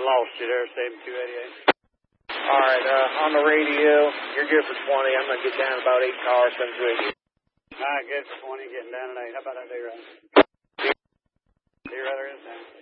lost you there, 7288. All right, on the radio, you're good for 20. I'm going to get down about 8 cars, 7288. All right, good for 20, getting down at 8. How about that D-Rider? D-Rider is down.